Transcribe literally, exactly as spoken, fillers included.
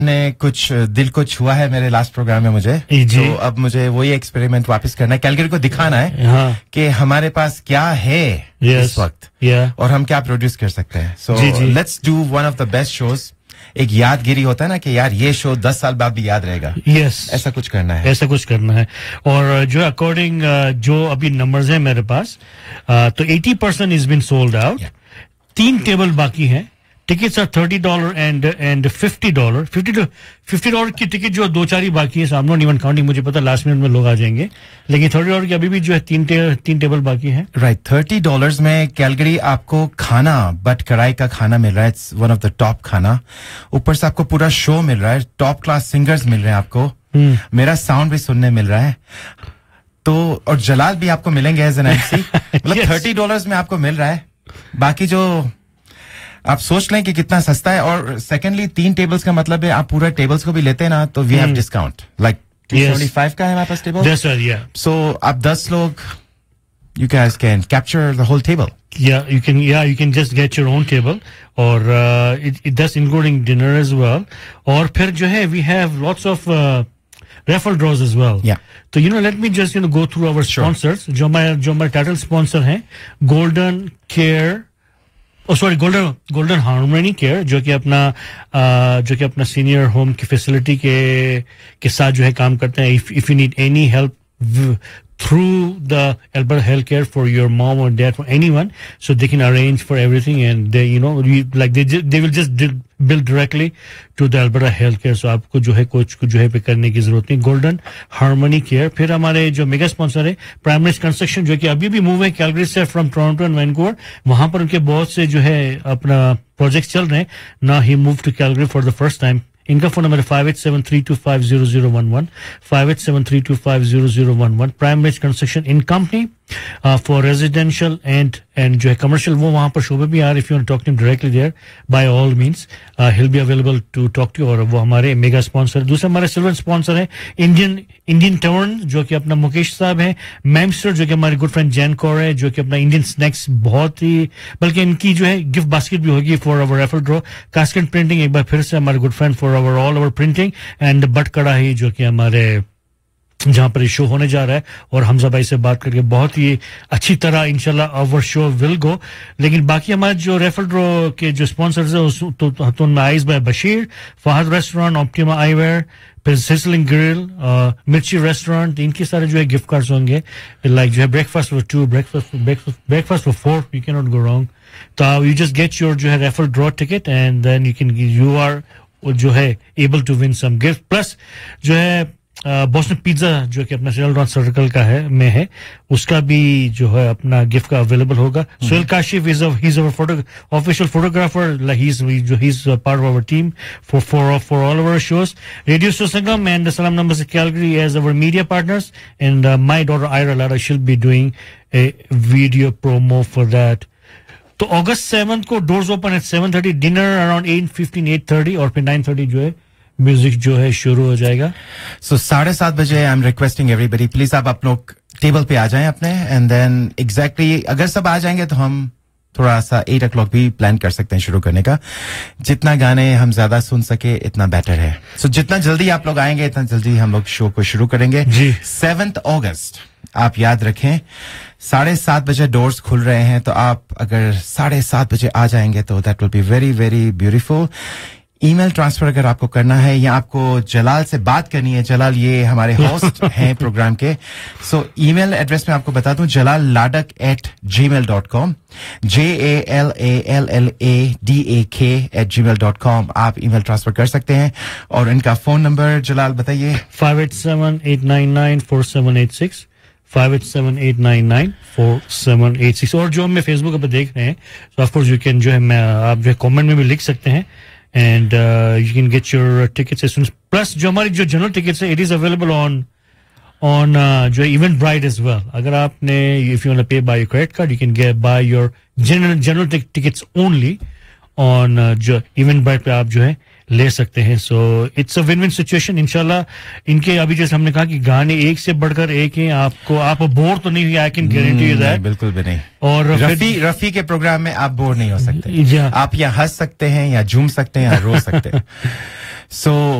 ने कुछ दिल को छुआ है मेरे लास्ट प्रोग्राम में मुझे, तो अब मुझे वही एक्सपेरिमेंट वापस करना है, कैलगरी को दिखाना है हाँ. कि हमारे पास क्या है yes. इस वक्त yeah. और हम क्या प्रोड्यूस कर सकते हैं. So let's do one of the best shows. एक यादगिरी होता है ना कि यार ये शो दस साल बाद भी याद रहेगा. yes. ऐसा कुछ करना है, ऐसा कुछ करना है. और जो अकॉर्डिंग जो अभी नंबर्स हैं मेरे पास, तो eighty percent is been sold out. तीन टेबल बाकी हैं. Tickets are thirty dollars and and fifty dollars. fifty to fifty dollars की टिकट जो दो चार ही बाकी है. I'm not even counting, मुझे पता लास्ट मिनट में लोग आ जाएंगे, लेकिन thirty dollars की अभी भी जो है तीन टे, तीन टेबल बाकी है. राइट right, thirty dollars में कैलगरी आपको खाना, बट कढ़ाई का खाना मिल रहा है. It's one of the top खाना. ऊपर से आपको पूरा शो मिल रहा है. टॉप क्लास सिंगर्स मिल रहे हैं आपको. hmm. मेरा साउंड भी सुनने मिल रहा है. तो और जलाल भी आपको मिलेंगे एज एन एमसी. मतलब thirty dollars में आपको मिल रहा है. बाकी जो आप सोच लें कि कितना सस्ता है. और सेकेंडली तीन टेबल्स का मतलब है आप पूरा टेबल्स को भी लेते हैं ना, तो we have discount. Like two seventy-five का है हमारे पास table. Yes sir, yeah. So आप दस लोग, you guys can capture the whole table. Yeah, you can. Yeah, you can just get your own table, और uh, it, it does including dinner as well. और फिर जो है we have lots of uh, raffle draws as well. Yeah. So you know, let me just you know go through our sponsors. जो हमारे जो हमारे title sponsor हैं, golden care, ओ sorry golden golden harmony care, जो कि अपना uh, जो कि अपना सीनियर होम की फैसिलिटी के के साथ जो है काम करते हैं. If if you need any help through the Alberta Healthcare for your mom or dad, for anyone, so they can arrange for everything, and they, you know, you, like they they will just bill directly to the Alberta Healthcare. So आपको जो है कुछ कुछ जो है पे करने की जरूरत नहीं. Golden harmony care. फिर हमारे जो मेगा स्पॉन्सर है प्राइमरी कंस्ट्रक्शन, जो कि अभी भी मूव है कैलगरी से फ्रॉम टोरंटो एंड वैनकूवर. वहां पर उनके बहुत से जो है अपना प्रोजेक्ट्स चल रहे हैं. Now he move to Calgary for the first time. इनका फोन नंबर है five eight seven three two five zero zero one one, five eight seven three two five zero zero one one. Prime Ridge Construction in Company uh, for residential and and जो है commercial, वो वहाँ पर शोभे भी आ रहे. If you want to talk to him directly there, by all means, uh, he'll be available to talk to you. और वो हमारे मेगा स्पॉन्सर. दूसरा हमारे सिल्वर स्पॉन्सर है इंडियन इंडियन टर्न, जो कि अपना मुकेश साहब है. मैमस्टर, जो कि हमारे गुड फ्रेंड जैन कौर है, जो कि अपना इंडियन स्नैक्स बहुत ही, बल्कि इनकी जो है गिफ्ट बास्केट भी होगी for our refer draw. Casket printing एक बार फिर से हमारे good friend for our all our printing. And but कढ़ाई, जो कि हमारे जहां पर शो होने जा रहा है, और हमजा भाई से बात करके बहुत ही अच्छी तरह इंशाल्लाह आवर शो विल गो. लेकिन बाकी हमारे जो रेफर ड्रॉ के जो स्पॉन्सर्स है, तो तो उनमें eyes bye Bashir, Fahad restaurant, optima eyewear, फिर सिसलिंग ग्रिल, मिर्ची रेस्टोरेंट. इनके सारे जो है गिफ्ट कार्ड्स होंगे. लाइक जो है breakfast for to, breakfast breakfast for four, you can not go wrong. तो यू जस्ट गेट योर जो है refer draw ticket, and then you can you are जो है able to win some gift. Plus जो है Boston pizza, जो कि अपना सेल सर्कल का है में है, उसका भी जो है अपना गिफ्ट का अवेलेबल होगा. Suhail Kashif is he is our photo official photographer. Like he is जो he is part of our team for for for all our shows. Radio Sangam and सलाम नंबर से Calgary as our media partners. And my daughter Ayra Lara शिल be doing a video promo for that. तो अगस्त seventh को doors open at seven thirty, dinner around eight fifteen eight thirty, और फिर nine thirty जो है music जो है शुरू हो जाएगा. सो साढ़े सात बजे I am requesting everybody, please आप आप लोग टेबल पे आ जाएं अपने. एंड देन एग्जैक्टली अगर सब आ जाएंगे तो हम थोड़ा सा एट ओ क्लॉक भी प्लान कर सकते हैं शुरू करने का. जितना गाने हम ज्यादा सुन सके इतना बेटर है. सो so, जितना जल्दी आप लोग आएंगे इतना जल्दी हम लोग शो को शुरू करेंगे. सेवेंथ अगस्त आप याद रखें, साढ़े सात बजे डोर्स खुल रहे हैं. तो आप अगर साढ़े सात बजे आ जाएंगे तो that will be very very beautiful. Email transfer अगर आपको करना है या आपको जलाल से बात करनी है, जलाल ये हमारे होस्ट हैं प्रोग्राम के. सो so, ईमेल एड्रेस में आपको बता दूं, जलाल लाडक eight ji mail dot com, J A L A L L A D A के एट जी मेल डॉट कॉम. आप ईमेल ट्रांसफर कर सकते हैं. और इनका फोन नंबर जलाल बताइए. five eight seven eight nine nine four seven eight six, five eight seven eight nine nine four seven eight six. और जो हमें फेसबुक पर देख रहे हैं, तो ऑफ कोर्स यू कैन जो है मैं आप जो है कमेंट में भी लिख सकते हैं. And uh, you can get your tickets as soon as. Plus, जो हमारी जो जनरल टिकट्स है, it is available on on uh, जो Eventbrite as well. अगर आपने, if you want to pay by your credit card, you can get buy your general general tickets only on uh, जो Eventbrite पे आप जो है ले सकते हैं. So it's a win win situation इंशाल्लाह. इनके अभी जैसे हमने कहा कि गाने एक से बढ़कर एक हैं. आपको आप बोर तो नहीं हुए, I can guarantee you that. बिल्कुल भी नहीं. और रफी रफी के प्रोग्राम में आप बोर नहीं हो सकते. आप या हंस सकते हैं, या झूम सकते हैं, या रो सकते हैं. सो